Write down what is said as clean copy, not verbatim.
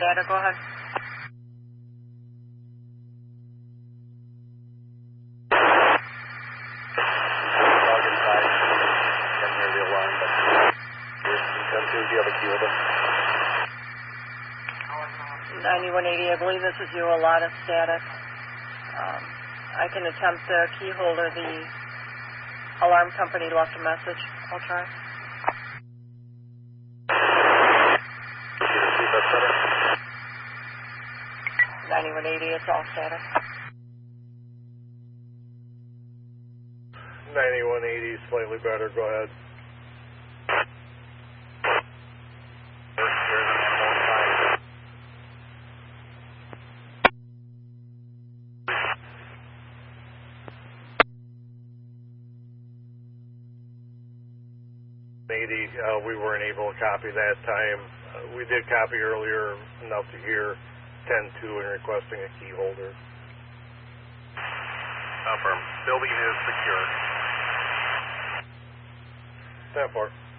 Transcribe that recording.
data, go ahead. Dog inside. Didn't hear the alarm, but do you have a key holder? 9180, I believe this is you, a lot of static. I can attempt the key holder. The alarm company left a message. I'll try. 9180, it's all static. 9180, slightly better, go ahead. We weren't able to copy that time. We did copy earlier enough to hear 10-2 and requesting a key holder. Affirm. Building is secure. 10-4.